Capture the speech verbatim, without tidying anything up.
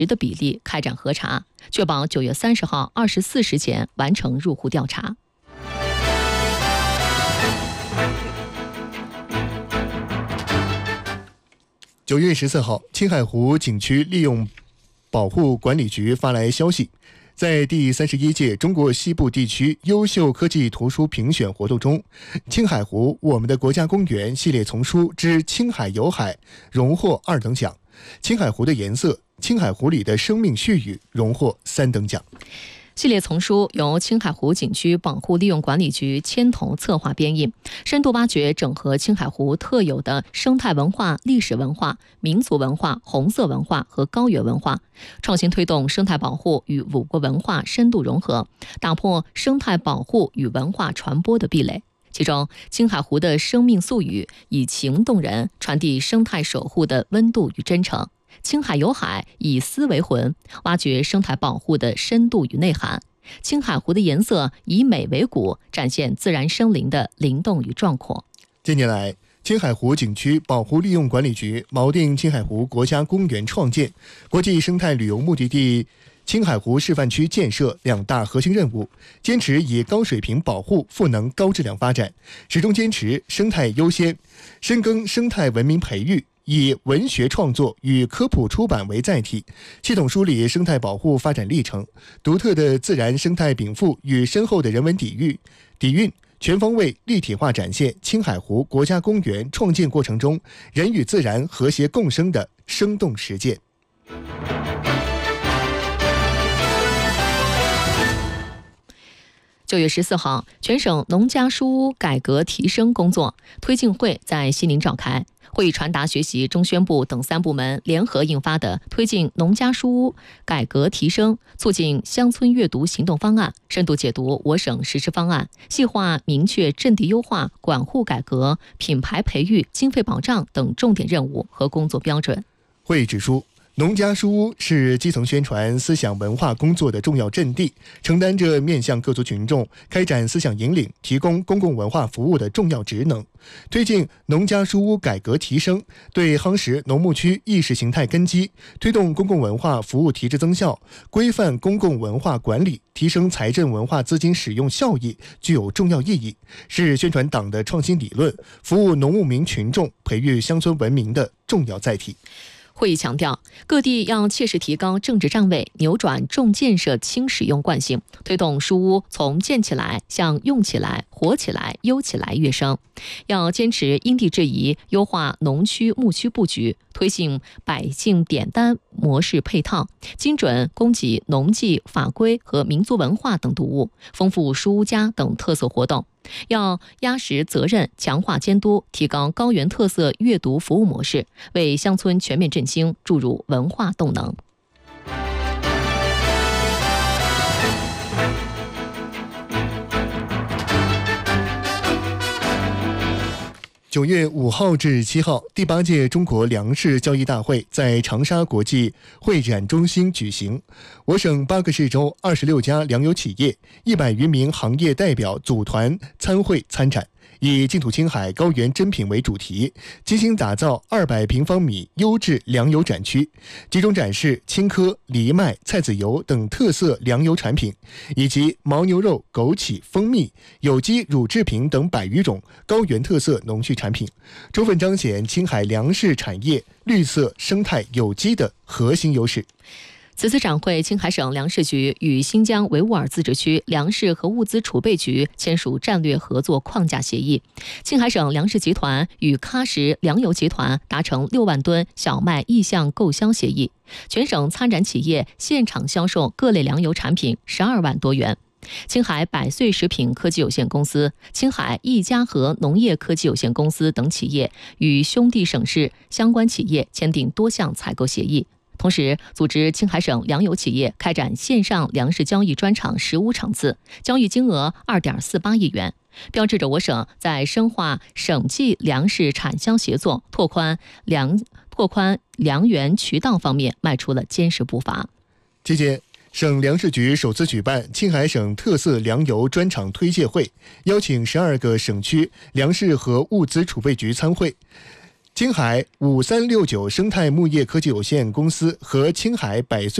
的比例开展核查，确保九月三十号二十四时前完成入户调查。 九月十四号，青海湖景区利用保护管理局发来消息，在第三十一届中国西部地区优秀科技图书评选活动中，青海湖我们的国家公园系列丛书之青海有海荣获二等奖，青海湖的颜色、青海湖里的生命絮语荣获三等奖。 系列丛书由青海湖景区保护利用管理局牵头策划编印，深度挖掘整合青海湖特有的生态文化、历史文化、民族文化、红色文化和高原文化，创新推动生态保护与五国文化深度融合，打破生态保护与文化传播的壁垒。其中，青海湖的生命宿语以情动人，传递生态守护的温度与真诚。青海有海，以思为魂，挖掘生态保护的深度与内涵。青海湖的颜色以美为骨，展现自然生灵的灵动与壮阔。 近年来，青海湖景区保护利用管理局锚定青海湖国家公园创建、国际生态旅游目的地青海湖示范区建设两大核心任务，坚持以高水平保护赋能高质量发展，始终坚持生态优先，深耕生态文明培育，以文学创作与科普出版为载体，系统梳理生态保护发展历程，独特的自然生态禀赋与深厚的人文底蕴，底蕴全方位立体化展现青海湖国家公园创建过程中人与自然和谐共生的生动实践。 九月十四号，全省农家书屋改革提升工作推进会在西宁召开。会议传达学习中宣部等三部门联合印发的《推进农家书屋改革提升、促进乡村阅读行动方案》，深度解读我省实施方案，细化明确阵地优化、管护改革、品牌培育、经费保障等重点任务和工作标准。 会议指出，农家书屋是基层宣传思想文化工作的重要阵地，承担着面向各族群众开展思想引领、提供公共文化服务的重要职能。推进农家书屋改革提升，对夯实农牧区意识形态根基，推动公共文化服务提质增效，规范公共文化管理，提升财政文化资金使用效益，具有重要意义，是宣传党的创新理论、服务农牧民群众、培育乡村文明的重要载体。 会议强调，各地要切实提高政治站位，扭转重建设轻使用惯性，推动书屋从建起来向用起来、活起来、优起来跃升。要坚持因地制宜，优化农区牧区布局，推进百姓点单模式配套，精准供给农技、法规和民族文化等读物，丰富书屋家等特色活动。要压实责任，强化监督，提高高原特色阅读服务模式，为乡村全面振兴注入文化动能。 九月五号至七号，第八届中国粮食交易大会在长沙国际会展中心举行。我省八个市州二十六家粮油企业、一百余名行业代表组团参会参展，以净土青海高原珍品为主题，精心打造二百平方米优质粮油展区，集中展示青稞、藜麦、菜籽油等特色粮油产品，以及牦牛肉、枸杞、蜂蜜、有机乳制品等百余种高原特色农畜产品，充分彰显青海粮食产业绿色、生态、有机的核心优势。 此次展会，青海省粮食局与新疆维吾尔自治区粮食和物资储备局签署战略合作框架协议。青海省粮食集团与喀什粮油集团达成六万吨小麦意向购销协议，全省参展企业现场销售各类粮油产品十二万多元。青海百岁食品科技有限公司、青海一家和农业科技有限公司等企业与兄弟省市相关企业签订多项采购协议。同时，组织青海省粮油企业开展线上粮食交易专场十五场次，交易金额二点四八亿元，标志着我省在深化省际粮食产销协作、拓宽粮拓宽粮源渠道方面迈出了坚实步伐。 期间，省粮食局首次举办青海省特色粮油专场推介会，邀请十二个省区粮食和物资储备局参会。 青海五三六九生态牧业科技有限公司和青海百岁